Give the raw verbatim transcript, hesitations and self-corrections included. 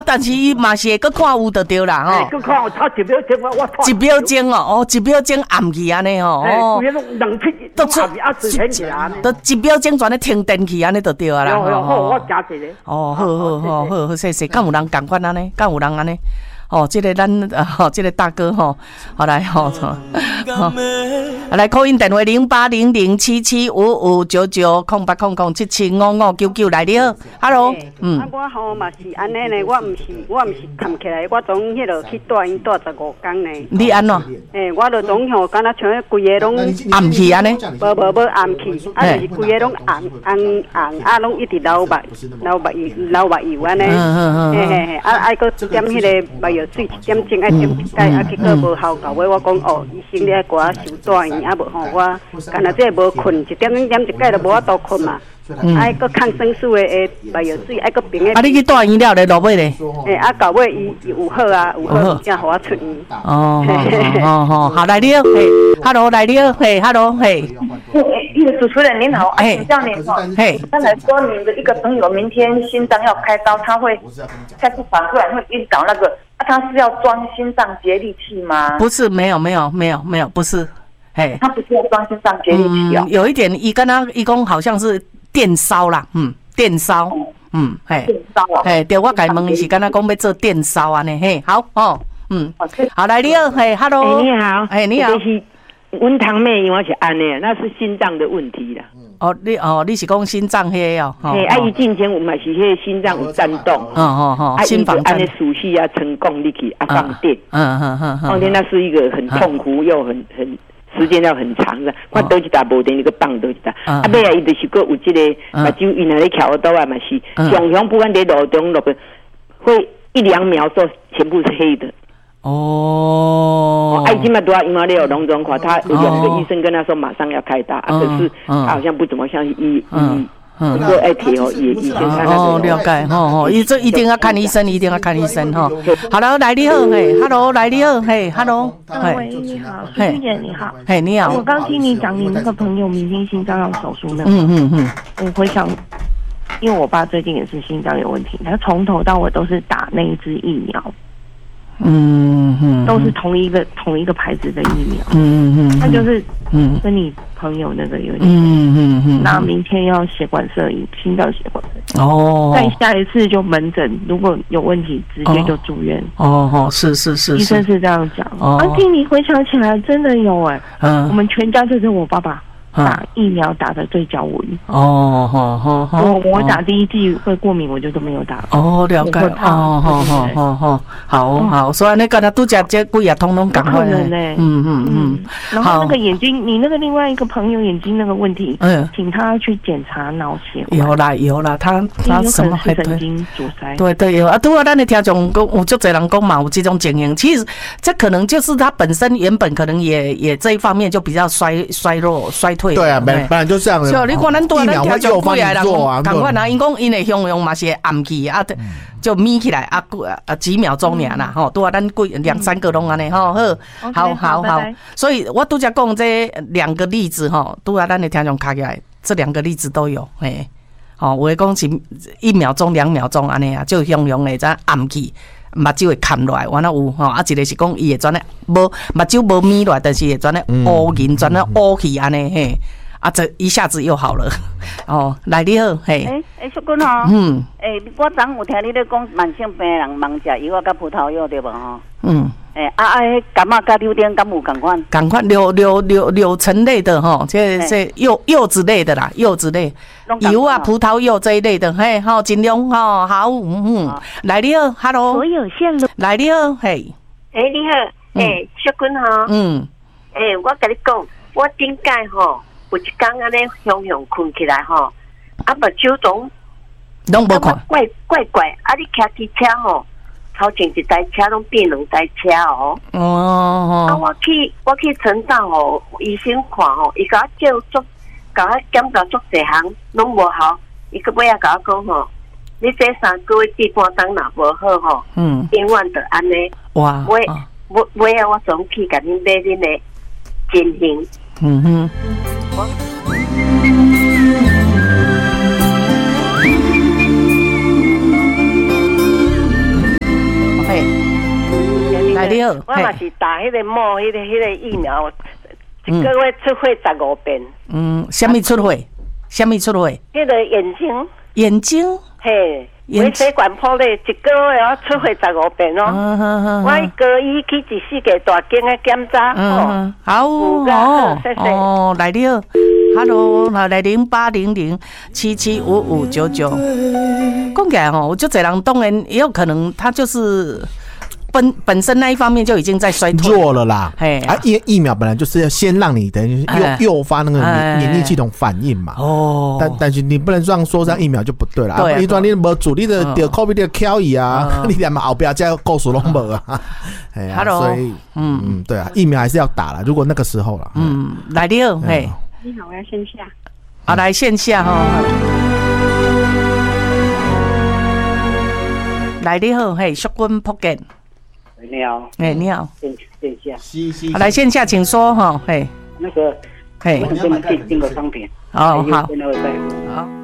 但是伊嘛是会搁看有就对啦吼。 搁看有差一秒钟，我我一秒钟哦，哦，一秒钟暗去安尼吼。 哦，有迄种冷气都出啊，自然起来。 都一秒钟全咧停电去安尼就对啊啦。 有有好，我加一个。 哦，好好好好好，谢谢。敢有人共款安尼？敢有人安尼？哦，这个咱啊，吼，这个大哥吼，好来吼，好，来call in电话零八零零七七五五九九空八空空七七五五九九来了 ，Hello， 嗯， 啊，我吼嘛是安尼呢，我毋是，我毋是扛起来，我总迄落去住院住十五天呢。 你安怎？ 诶，我就总吼，敢若像迄规个拢暗去安尼？ 无无无暗去，啊，就是规个拢红红红，啊，拢一直流目流目油流目油安尼。嗯嗯嗯。嘿嘿嘿，啊，爱搁点迄个目药水一点钟，爱点一解，啊，结果无效到尾，我讲哦，医生你爱给我收住院，啊无吼我，干若这无困，一点钟点一解就无法度困嘛。爱搁抗生素的诶目药水，爱搁冰的。 啊，你去住院了咧，落尾咧？ 诶，啊，到尾伊有好啊，有好，才互我出院。 哦，好好好，来了，嘿 ，Hello， 来了，嘿 ，Hello， 嘿。 一个主持人您好，哎，请教您哈， 嘿， 刚才说您的一个朋友明天心脏要开刀，他会再次反过来会晕倒那个，那他是要装心脏节律器吗？ 不是，没有，没有，没有，没有，不是，嘿， 他不是要装心脏节律器哦， 有一点，伊跟他伊讲好像是电烧啦，嗯，电烧，嗯，嘿， 电烧啊， 嘿，对，我甲伊问伊是敢若讲要做电烧安尼，嘿，好哦，嗯，好来你好，嘿 ，Hello， 哎你好， 哎你好。 阮堂妹因为是安尼，那是心脏的问题啦。 哦，你哦，你是讲心脏迄个哦？ 嘿，啊，伊进前有嘛是迄个心脏有颤动， 哦哦哦， 啊， 心房安尼输气啊，成功你去啊放电， 嗯嗯嗯， 放电那是一个很痛苦又很很时间要很长的。我倒一打无电，你个放倒一打，啊，尾啊伊就是个有这个目睭因那咧翘刀啊嘛是，常常不管在路中路边，会一两秒之后全部是黑的。 哦， 哎，今嘛都要因为你有龙中化，他有两个医生跟他说马上要开刀，可是他好像不怎么相信医医，不过爱贴哦，也以前看那哦，了解，吼吼，伊这一定要看医生，一定要看医生哈。Hello， 来你好，嘿 ，Hello， 来你好，嘿 ，Hello， 喂，你好，苏姐你好， 嘿，你好。 我刚听你讲你那个朋友明天心脏要手术那个， 嗯嗯嗯， 我回想，因为我爸最近也是心脏有问题，他从头到尾都是打那一支疫苗。 嗯嗯， 都是同一个同一个牌子的疫苗， 嗯嗯， 那就是嗯跟你朋友那个有点， 嗯嗯嗯， 那明天要血管摄影，心脏血管摄影， 哦， 再下一次就门诊，如果有问题直接就住院， 哦哦，是是是， 医生是这样讲，哦，而且你回想起来真的有哎，嗯，我们全家就是我爸爸。打疫苗打的最较稳哦，好好好， 我我打第一剂会过敏，我就都没有打。 哦，了解，哦，好好好好，好好，所以你刚才拄只这几啊，通通讲可能呢， 嗯嗯嗯。 然后那个眼睛，你那个另外一个朋友眼睛那个问题，嗯，请他去检查脑血管。 有啦有啦，他他什么神经阻塞？ 对对有啊，对啊，咱的听众讲有足侪人讲嘛，有这种情形，其实这可能就是他本身原本可能也也这一方面就比较衰衰弱衰。 对啊，本本来就这样的。 所以你看咱对咱听众几个人讲， 赶快啊，因讲因的形容嘛是暗去啊，就眯起来啊，啊几秒钟尔啦，吼，对啊，咱几两三个拢安尼，吼，好，好，好，好。所以我拄则讲这两个例子，吼，拄啊，咱的听众卡起来，这两个例子都有，嘿，吼，有的讲是一秒钟、两秒钟安尼啊，就形容的在暗去。目睭会看落来，完了有吼，啊一个是讲伊会转咧无目睭无眯落来，但是会转咧乌银，转咧乌去安尼嘿，啊这一下子又好了。哦，来你好，嘿。 诶诶，淑君吼，嗯，诶，我昨有听你咧讲慢性病人盲食药啊，甲葡萄药对无吼？嗯。诶，啊啊，迄感冒甲榴莲敢有共款？ 共款，柳柳柳柳橙类的吼，这这柚柚子类的啦，柚子类，油啊，葡萄柚这一类的，嘿，好，尽量吼，好，嗯嗯，来你好 ，Hello， 所有线路， 来你好，嘿， 诶，你好，诶，淑君吼，嗯，诶，我甲你讲，我顶摆吼，有一天安尼雄雄困起来吼，啊，目睭总拢无看， 怪怪怪，啊，你骑机车吼。头前一台车拢变两台车哦。哦。啊，我去我去陈大哦，医生看哦，伊甲我叫做，甲我检查做一项拢无好，伊个尾仔甲我讲吼，你这三个月至半当若无好吼，嗯，永远就安尼。哇。尾尾尾仔我总去甲恁买恁的金银。嗯哼。 来你好， 我嘛是打迄个莫迄个迄个疫苗，一个月出血十五遍。 嗯，什么出血？什么出血？ 迄个眼睛。 眼睛？ 嘿。微血管破裂，一个月我出血十五遍哦。嗯嗯嗯。我高医去一四个大间的检查。 嗯，好哦。哦，来了 ，Hello， 来零八零零七七五五九九。讲起来吼，我就这人当然也有可能，他就是本本身那一方面就已经在衰退弱了啦。哎，啊，疫疫苗本来就是要先让你等于诱诱发那个免免疫系统反应嘛。哦。但但是你不能这样说，这样疫苗就不对了。对。你说你没做，你的得 COVID 的挑伊啊，你连嘛后边再告诉拢无啊。哎呀，所以嗯嗯，对啊，疫苗还是要打了。如果那个时候了。嗯， 来了，嘿。 你好，我要线下。 啊，来线下哈。来你好，嘿，淑君福建。 你好， 哎，你好， 线线下， 是是， 来线下，请说哈，嘿， 那个，嘿，我想跟进进个商品， 哦，好， 好。